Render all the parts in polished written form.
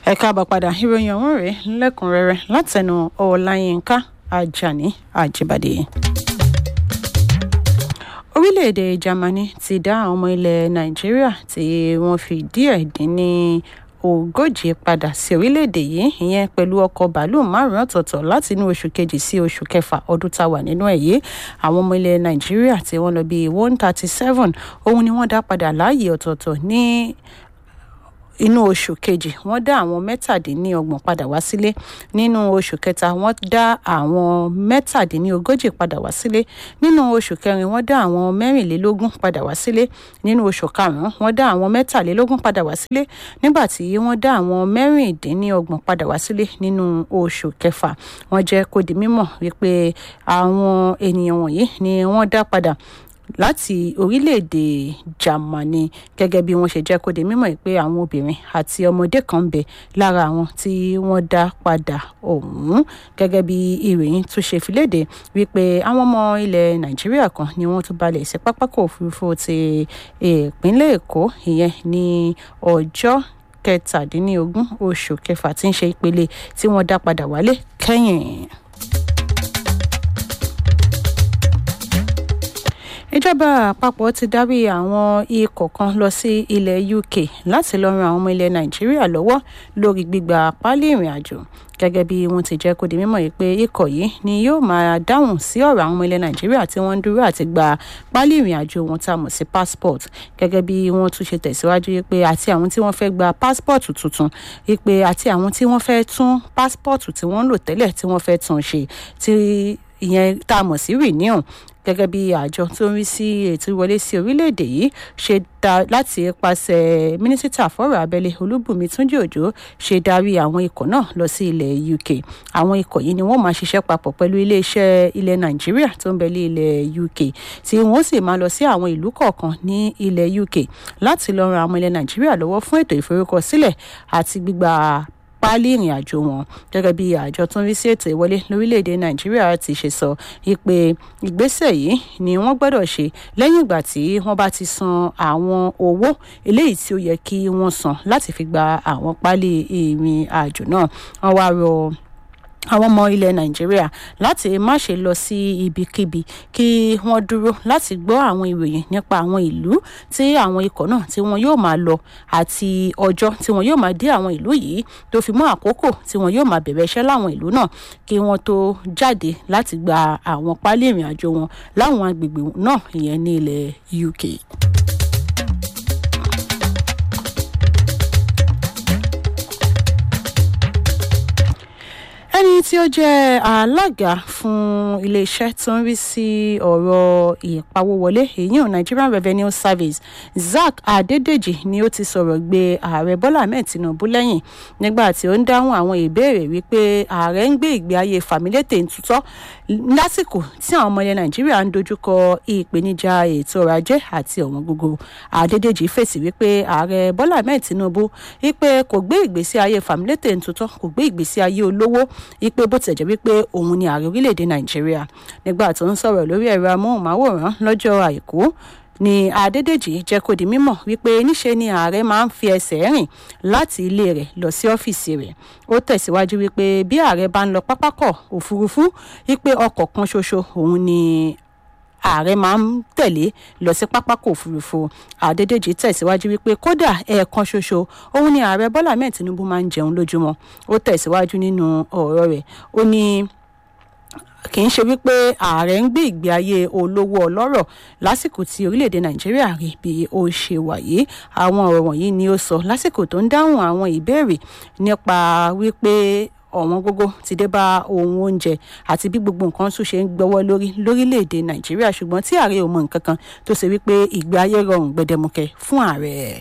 Ẹ káàbọ̀ padà ìròyìn ọ̀hún rèé lẹ́kùnrẹ́rẹ́ látẹnu Ọláyínká Àjàní Àjíbádé. Orílẹ̀-èdè Jámánì ti dá àwọn ọmọ ilẹ̀ Nàìjíríà tí wọ́n fi díẹ̀ dín ní ogójì padà sí orílẹ̀-èdè yìí, ìyẹn pẹ̀lú ọkọ̀ bàálù márùn-ún ọ̀tọ̀ọ̀tọ̀ láti inú oṣù kejì sí oṣù kẹfà ọdún tá a wà nínú ẹ̀ yìí. Àwọn ọmọ ilẹ̀ Nàìjíríà tí wọ́n lọ bíi 137 òun ni wọ́n dá padà láàyè ọ̀tọ̀ọ̀tọ̀ ní inú oṣù kejì. Wọ́n dá àwọn 27 padà wá sílé. Nínú oṣù kẹta wọ́n dá àwọn 37 padà wá sílé. Nínú oṣù kẹrin wọ́n dá àwọn 24 padà wá sílé. Nínú oṣù karùn-ún wọ́n dá àwọn 23 padà wá sílé. Nígbà tí wọ́n dá àwọn 26 padà wá sílé nínú oṣù kẹfà. Wọ́n jẹ́ kó di mímọ̀ wípé àwọn ènìyàn wọ̀nyí ni wọ́n dá padà láti orílẹ̀-èdè Jámánì, gẹ́gẹ́ bí wọ́n ṣe jẹ́ kó di mímọ̀ pé àwọn obìnrin àti ọmọdé kan ń bẹ lára àwọn tí wọ́n dá padà ọ̀hún. Gẹ́gẹ́ bí ìròyìn tún ṣe fi léde wípé àwọn ọmọ ilẹ̀ Nàìjíríà kan ni wọ́n tún balẹ̀ sí pápákọ̀ òfurufú ti ìpínlẹ̀ Èkó, ìyẹn ní ọjọ́ 17 oṣù kẹfà tí ń ṣe ìpele tí wọ́n dá padà wálé kẹ́yìn. Ìjọba àpapọ̀ ti darí àwọn ikọ̀ kan lọ sí ilẹ̀ UK láti lọ ran àwọn ọmọ ilẹ̀ Nàìjíríà lọ́wọ́ lórí gbígba páálí ìrìn àjò. Gẹ́gẹ́ bí wọ́n ti jẹ́ kó di mímọ̀ pé ikọ̀ yìí ni yóò máa dáhùn sí ọ̀rọ̀ àwọn ọmọ ilẹ̀ Nàìjíríà tí wọ́n ń dúró àti gba páálí ìrìn àjò wọn tá a mọ̀ sí passport. Gẹ́gẹ́ bí wọ́n tún ṣe tẹ̀síwájú pé àti àwọn tí wọ́n fẹ́ gba passport tuntun, pé àti àwọn tí wọ́n fẹ́ tún passport tí wọ́n lò tẹ́lẹ̀ tí wọ́n fẹ́ tún ṣe, tí ìyẹn tá a mọ̀ sí renew. Gẹ́gẹ́ bí àjọ tó ń rí sí ètò ìwọlé sí orílẹ̀-èdè yìí ṣe dá láti ipasẹ̀ mínísítà fọ́rọ̀ abẹ́lé Olúbùnmi Túnjí Òjó ṣe darí àwọn ikọ̀ náà lọ sí ilẹ̀ UK. Àwọn ikọ̀ yìí ni wọ́n máa ṣiṣẹ́ papọ̀ pẹ̀lú iléeṣẹ́ ilẹ̀ Nàìjíríà tó ń bẹ ní ilẹ̀ UK, tí wọ́n sì máa lọ sí àwọn ìlú kọ̀ọ̀kan ní ilẹ̀ UK láti lọ ran àwọn ilẹ̀ Nàìjíríà lọ́wọ́ fún ètò ìforúkọsílẹ̀ àti gbígba páálí ìrìn àjò wọn. Gẹ́gẹ́ bí àjọ tó ń rí sí ètò ìwọlé lórílẹ̀‐èdè Nàìjíríà ti ṣe sọ pé ìgbésẹ̀ yìí ni wọ́n gbọ́dọ̀ ṣe lẹ́yìn ìgbà tí wọ́n bá ti san àwọn owó eléyìí tí ó yẹ kí wọ́n san láti fi gba àwọn páálí ìrìn àjò náà. Wọ́n wá rọ àwọn ọmọ ilẹ̀ Nàìjíríà láti má ṣe lọ sí ibikíbi, kí wọ́n dúró láti gbọ́ àwọn ìròyìn nípa àwọn ìlú tí àwọn ikọ̀ náà tí wọ́n yóò máa lọ àti ọjọ́ tí wọ́n yóò máa dé àwọn ìlú yìí, tó fi mọ́ àkókò tí wọ́n yóò máa bẹ̀rẹ̀ iṣẹ́ láwọn ìlú náà, kí wọ́n tó jáde láti gba àwọn páálí ìrìn àjò wọn láwọn agbègbè náà, ìyẹn ní ilẹ̀ UK. Ẹni tí ó jẹ́ alága fún iléeṣẹ́ tó ń rí sí ọ̀rọ̀ ìpawówọlé, èyí ò Nigerian Revenue Service, Zack Adédèjì, ni ó ti sọ̀rọ̀ gbé ààrẹ Bọ́lá Ahmed Tinubu lẹ́yìn nígbà tí ó ń dáhùn àwọn ìbéèrè wípé ààrẹ ń gbé ìgbé ayé fàmílétè ntutọ́ lásìkò tí àwọn ọmọ ilẹ̀ Nàìjíríà ń dojúkọ ìpèníjà ètò ọrọ̀ ajé àti ọ̀wọ́n gógó. Adédèjì fèsì wípé ààrẹ Bọ́lá Ahmed Tinubu wípé kò gbé ìgbésí ayé fàmílétè ntutọ́, kò gbé ìgbésí ayé olówó, wípé bó ti jẹ́ wípé òun ni ààrẹ orílẹ̀-èdè Nàìjíríà. Nígbà tó ń sọ̀rọ̀ lórí ẹ̀rọ amóhùnmáwòrán lọ́jọ́ Àìkú, ni Adédèjì jẹ́ kó di mímọ̀ wípé níṣe ni ààrẹ máa ń fi ẹsẹ̀ rìn láti ilé rẹ̀ lọ sí ọ́fíìsì rẹ̀. Ó tẹ̀síwájú wípé bí ààrẹ bá ń lọ pápákọ̀ òfurufú, wípé ọkọ̀ kan ṣoṣo òun ni ààrẹ máa ń tẹ̀lé lọ sí pápákọ̀ òfurufú. Adédèjì tẹ̀síwájú wípé kódà ẹ̀ẹ̀kan ṣoṣo òun ni ààrẹ Bọ́lá Ahmed Tinubu máa ń jẹun lójúmọ́. Ó tẹ̀síwájú nínú ọ̀rọ̀ rẹ̀, ó ní kì í ṣe wípé ààrẹ ń gbé ìgbé ayé olówó ọlọ́rọ̀ lásìkò tí orílẹ̀-èdè Nàìjíríà rí bí ó ṣe wáyé. Àwọn ọ̀rọ̀ wọ̀nyí ni ó sọ lásìkò tó ń dáhùn àwọn ìbéèrè nípa wípé ọ̀wọ́n gógó ti dé bá ohun oúnjẹ àti bí gbogbo nǹkan tún ṣe ń gbọ́wọ́ lórí lórílẹ̀-èdè Nàìjíríà, ṣùgbọ́n tí ààrẹ ò mọ nǹkan kan tó ṣe wípé ìgbé ayé rọrùn gbẹdẹmukẹ fún ààrẹ.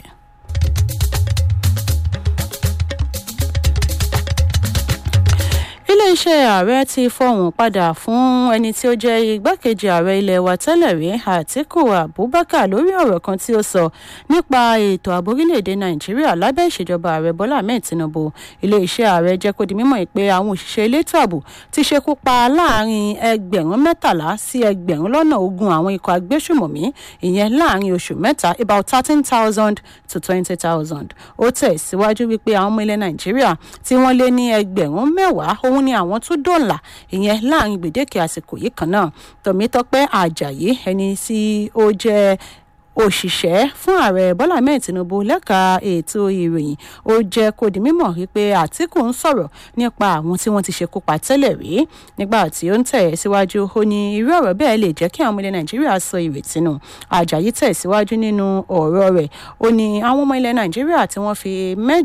iléeṣẹ́ ààrẹ ti fọhùn padà fún ẹni tí ó jẹ́ igbákejì ààrẹ ilẹ̀ wa tẹ́lẹ̀ rí Àtíkù Abubakar lórí ọ̀rọ̀ kan tí ó sọ nípa ètò ààbò orílẹ̀-èdè Nàìjíríà lábẹ́ ìṣèjọba ààrẹ Bọ́lá Ahmed Tinubu. Iléeṣẹ́ ààrẹ jẹ́ kó di mímọ̀ pé àwọn òṣìṣẹ́ elétò ààbò ti ṣekú pa láàrin 13,000 sí 20,000 àwọn ikọ̀ agbésùmọ̀mí ìyẹn láàrin oṣù mẹ́ta, about 13,000 to 20,000. Ó tẹ̀síwájú wípé àwọn ọmọ ilẹ̀ Nàìjíríà tí wọ́n lé ní 10,000 òun ni àwọn tún dóòlà ìyẹn láàrin gbèdéke àsìkò yìí kan náà. Tọ̀mítọ́pẹ́ Àjàyí ẹni tí ó jẹ́ òṣìṣẹ́ fún ààrẹ Bọ́lá Ahmed Tinubu lẹ́ka ètò ìròyìn ó jẹ́ kó di mímọ̀ wípé Àtíkù ń sọ̀rọ̀ nípa àwọn tí wọ́n ti ṣekú pa tẹ́lẹ̀ rí. Nígbà tí ó ń tẹ̀ síwájú ó ní irú ọ̀rọ̀ bẹ́ẹ̀ lè jẹ́ kí àwọn ọmọ ilẹ̀ Nàìjíríà sọ ìrètí nù. Àjàyí tẹ̀ síwájú nínú ọ̀rọ̀ rẹ̀ ó ní àwọn ọmọ ilẹ̀ Nàìjíríà tí wọ́n fi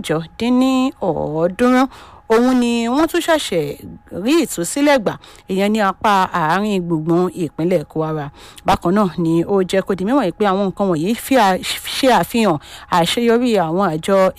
398 òun ni wọ́n tún ṣẹ̀ṣẹ̀ rí ìtúsílẹ̀ gbà ìyẹn ní apá àárín gbùngbùn ìpínlẹ̀ Kwara. Bákan náà ni ó jẹ́ kó di mímọ̀ pé àwọn nǹkan wọ̀nyí ṣe àfihàn àṣeyọrí àwọn àjọ